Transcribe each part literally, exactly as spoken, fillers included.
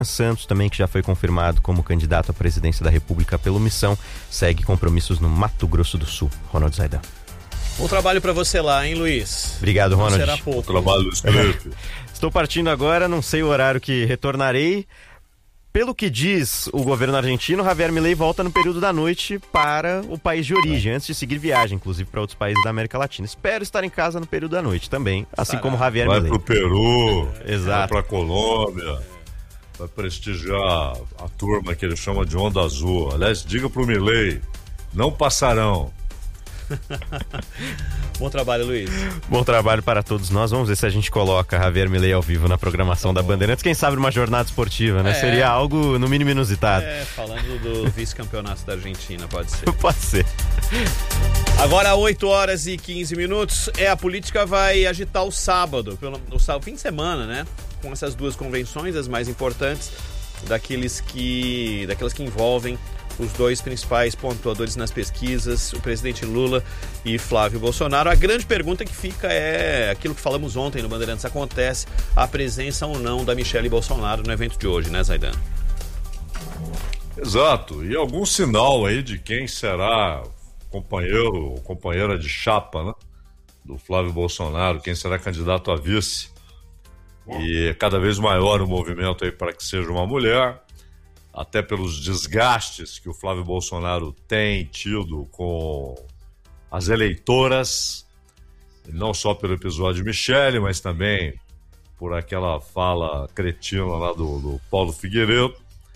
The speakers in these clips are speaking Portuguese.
Santos também, que já foi confirmado como candidato à presidência da República pelo Missão, segue compromissos no Mato Grosso do Sul. Ronald Zaidan. Bom trabalho para você lá, hein, Luiz? Obrigado, Ronald. Não será pouco. Bom trabalho, Luiz Felipe. Estou partindo agora, não sei o horário que retornarei. Pelo que diz o governo argentino, Javier Milei volta no período da noite para o país de origem, antes de seguir viagem, inclusive, para outros países da América Latina. Espero estar em casa no período da noite também, assim Estará. como Javier Vai Milei. pro Peru, Exato. vai pra Colômbia, vai prestigiar a turma que ele chama de Onda Azul. Aliás, diga pro Milei, não passarão. Bom trabalho, Luiz. Bom trabalho para todos nós. Vamos ver se a gente coloca Javier Milei ao vivo na programação da Bandeirantes. Quem sabe uma jornada esportiva, né? É. Seria algo, no mínimo, inusitado. É, falando do vice-campeonato da Argentina, pode ser. Pode ser. Agora, oito horas e quinze minutos. É, a política vai agitar o sábado, pelo, o sábado, fim de semana, né? Com essas duas convenções, as mais importantes, daqueles que, daquelas que envolvem os dois principais pontuadores nas pesquisas, o presidente Lula e Flávio Bolsonaro. A grande pergunta que fica é aquilo que falamos ontem no Bandeirantes acontece, a presença ou não da Michelle Bolsonaro no evento de hoje, né, Zaidan? Exato, e algum sinal aí de quem será companheiro ou companheira de chapa, né, do Flávio Bolsonaro, quem será candidato a vice. E é cada vez maior o movimento aí para que seja uma mulher, até pelos desgastes que o Flávio Bolsonaro tem tido com as eleitoras, não só pelo episódio Michele, mas também por aquela fala cretina lá do, do Paulo Figueiredo.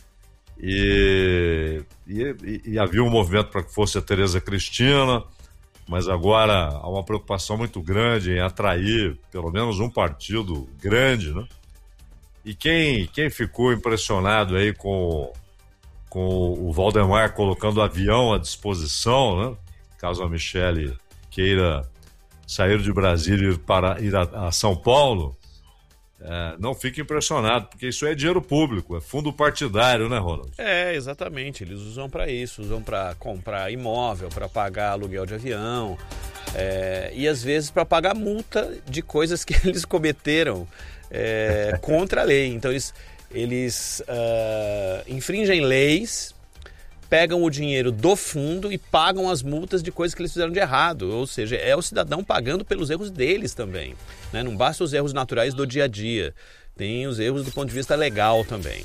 E, e, e havia um movimento para que fosse a Tereza Cristina, mas agora há uma preocupação muito grande em atrair pelo menos um partido grande, né? E quem, quem ficou impressionado aí com, com o Valdemar colocando o avião à disposição, né? Caso a Michele queira sair de Brasília e ir, para, ir a, a São Paulo, é, não fique impressionado, porque isso é dinheiro público, é fundo partidário, né, Ronald? É, exatamente. Eles usam para isso, usam para comprar imóvel, para pagar aluguel de avião, é, e às vezes para pagar multa de coisas que eles cometeram é, contra a lei. Então eles, eles uh, infringem leis, pegam o dinheiro do fundo e pagam as multas de coisas que eles fizeram de errado. Ou seja, é o cidadão pagando pelos erros deles também, né? Não basta os erros naturais do dia a dia, tem os erros do ponto de vista legal também.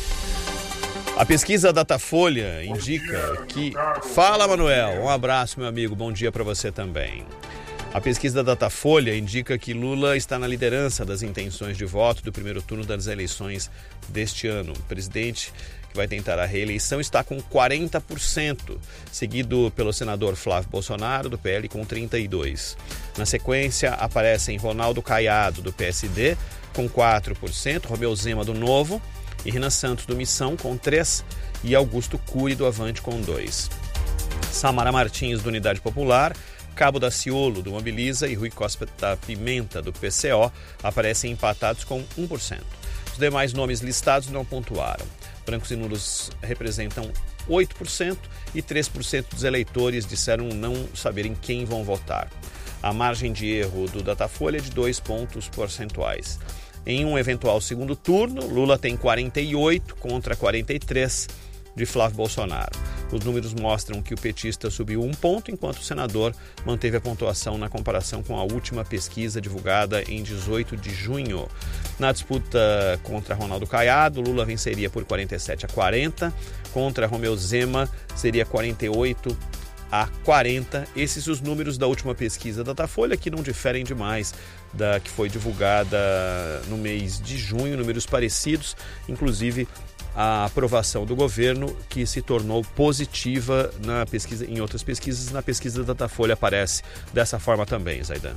A pesquisa Datafolha indica que... Fala, Manuel. Um abraço, meu amigo. Bom dia para você também. A pesquisa Datafolha indica que Lula está na liderança das intenções de voto do primeiro turno das eleições deste ano. O presidente que vai tentar a reeleição está com quarenta por cento, seguido pelo senador Flávio Bolsonaro, do P L, com trinta e dois por cento. Na sequência, aparecem Ronaldo Caiado, do P S D, com quatro por cento, Romeu Zema, do Novo, e Renan Santos, do Missão, com três por cento, e Augusto Cury, do Avante, com dois por cento. Samara Martins, do Unidade Popular, Cabo Daciolo, do Mobiliza, e Rui Costa da Pimenta, do P C O, aparecem empatados com um por cento. Os demais nomes listados não pontuaram. Brancos e nulos representam oito por cento e três por cento dos eleitores disseram não saberem quem vão votar. A margem de erro do Datafolha é de dois pontos percentuais. Em um eventual segundo turno, Lula tem quarenta e oito contra quarenta e três de Flávio Bolsonaro. Os números mostram que o petista subiu um ponto, enquanto o senador manteve a pontuação na comparação com a última pesquisa divulgada em dezoito de junho. Na disputa contra Ronaldo Caiado, Lula venceria por quarenta e sete a quarenta, contra Romeu Zema seria quarenta e oito a quarenta. Esses os números da última pesquisa da Datafolha, que não diferem demais da que foi divulgada no mês de junho, números parecidos, inclusive a aprovação do governo, que se tornou positiva na pesquisa, em outras pesquisas. Na pesquisa da Datafolha aparece dessa forma também, Zaidan.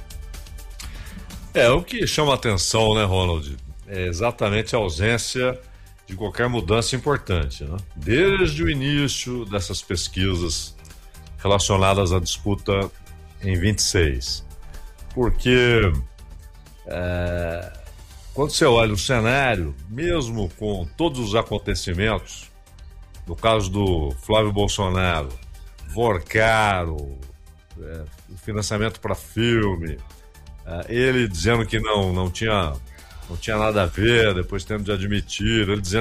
É, o que chama a atenção, né, Ronald, é exatamente a ausência de qualquer mudança importante, né? Desde o início dessas pesquisas relacionadas à disputa em vinte e seis. Porque é, quando você olha o cenário, mesmo com todos os acontecimentos, no caso do Flávio Bolsonaro, Vorcaro, é, o financiamento para filme, é, ele dizendo que não, não tinha não tinha nada a ver, depois tendo de admitir, ele dizendo